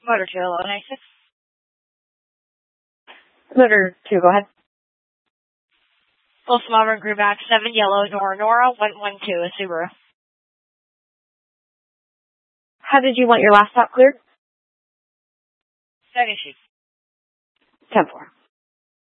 Motor 2, hello, 96. Motor 2, go ahead. Folsom Auburn, Group Back 7, yellow, Nora, 112, a Subaru. How did you want your last stop cleared? Second sheet. 10-4.